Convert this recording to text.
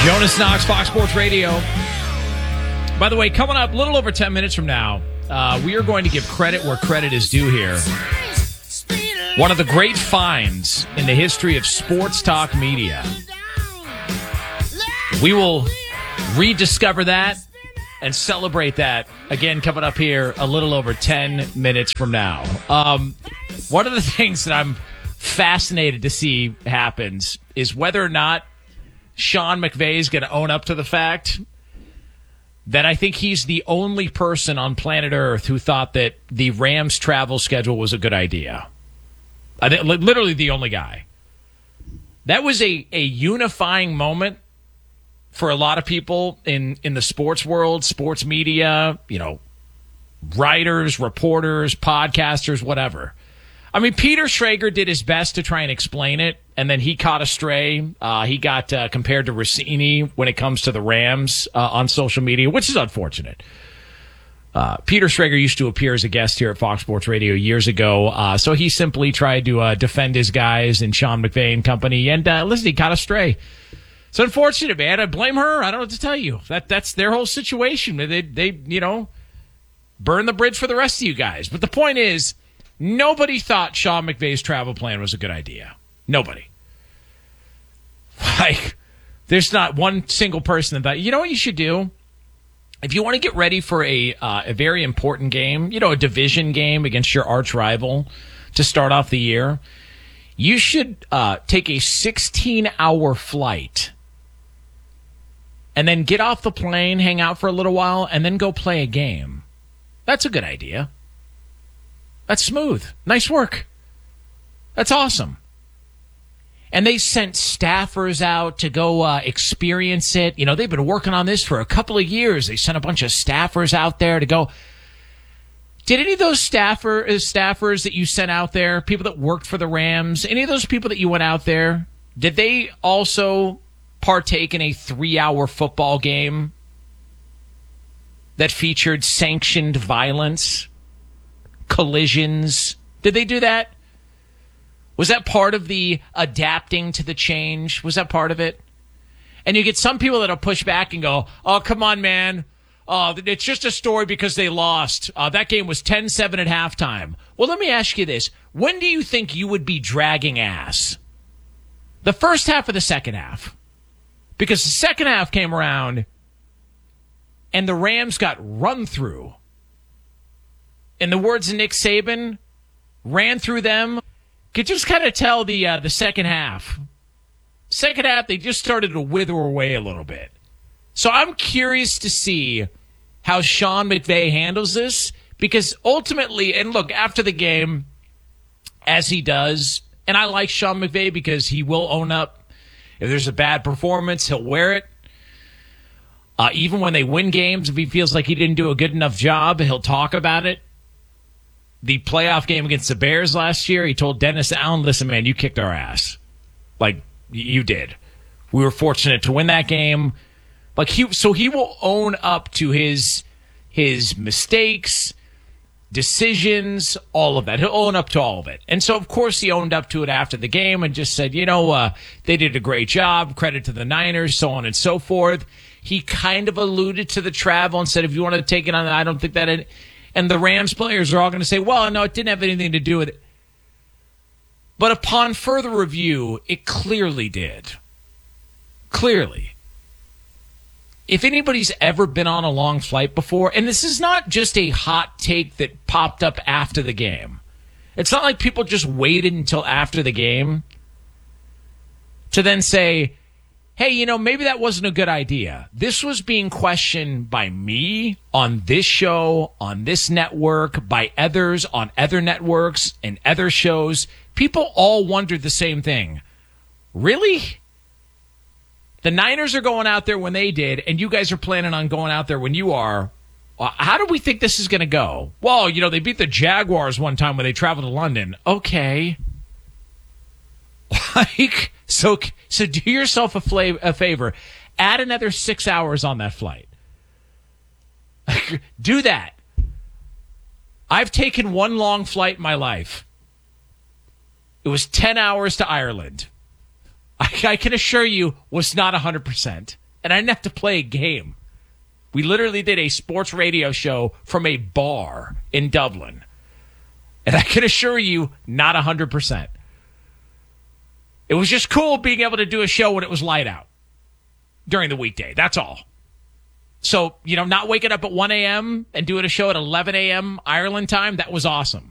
Jonas Knox, Fox Sports Radio. By the way, coming up a little over 10 minutes from now, we are going to give credit where credit is due here. One of the great finds in the history of sports talk media. We will rediscover that and celebrate that again coming up here a little over 10 minutes from now. One of the things that I'm fascinated to see happens is whether or not Sean McVay is going to own up to the fact that I think he's the only person on planet Earth who thought that the Rams travel schedule was a good idea. I think literally the only guy. That was a unifying moment for a lot of people in the sports world, sports media, writers, reporters, podcasters, whatever. I mean, Peter Schrager did his best to try and explain it, and then he caught a stray. He got compared to Rossini when it comes to the Rams on social media, which is unfortunate. Peter Schrager used to appear as a guest here at Fox Sports Radio years ago, so he simply tried to defend his guys and Sean McVay and company, and listen, he caught a stray. It's unfortunate, man. I blame her. I don't know what to tell you. That's their whole situation. They burn the bridge for the rest of you guys. But the point is, nobody thought Sean McVay's travel plan was a good idea. Nobody. There's not one single person that thought, you know what you should do? If you want to get ready for a very important game, a division game against your arch rival to start off the year, you should take a 16-hour flight and then get off the plane, hang out for a little while, and then go play a game. That's a good idea. That's smooth. Nice work. That's awesome. And they sent staffers out to go experience it. They've been working on this for a couple of years. They sent a bunch of staffers out there to go. Did any of those staffers that you sent out there, people that worked for the Rams, any of those people that you went out there, did they also partake in a 3-hour football game that featured sanctioned violence? Collisions. Did they do that? Was that part of the adapting to the change? Was that part of it? And you get some people that'll push back and go, oh, come on, man. It's just a story because they lost. That game was 10-7 at halftime. Well, let me ask you this. When do you think you would be dragging ass? The first half or the second half? Because the second half came around and the Rams got run through. In the words of Nick Saban, ran through them. Could just kind of tell the second half. Second half, they just started to wither away a little bit. So I'm curious to see how Sean McVay handles this, because ultimately, and look, after the game, as he does, and I like Sean McVay because he will own up. If there's a bad performance, he'll wear it. Even when they win games, if he feels like he didn't do a good enough job, he'll talk about it. The playoff game against the Bears last year, he told Dennis Allen, listen, man, you kicked our ass. Like, you did. We were fortunate to win that game. So he will own up to his mistakes, decisions, all of that. He'll own up to all of it. And so, of course, he owned up to it after the game and just said, they did a great job, credit to the Niners, so on and so forth. He kind of alluded to the travel and said, if you want to take it on, I don't think that and the Rams players are all going to say, well, no, it didn't have anything to do with it. But upon further review, it clearly did. Clearly. If anybody's ever been on a long flight before, and this is not just a hot take that popped up after the game. It's not like people just waited until after the game to then say, hey, maybe that wasn't a good idea. This was being questioned by me on this show, on this network, by others on other networks and other shows. People all wondered the same thing. Really? The Niners are going out there when they did, and you guys are planning on going out there when you are. How do we think this is going to go? Well, they beat the Jaguars one time when they traveled to London. Okay. So do yourself a favor. Add another 6 hours on that flight. Do that. I've taken one long flight in my life. It was 10 hours to Ireland. I can assure you was not 100%. And I didn't have to play a game. We literally did a sports radio show from a bar in Dublin. And I can assure you, not 100%. It was just cool being able to do a show when it was light out during the weekday. That's all. So, not waking up at 1 a.m. and doing a show at 11 a.m. Ireland time, that was awesome.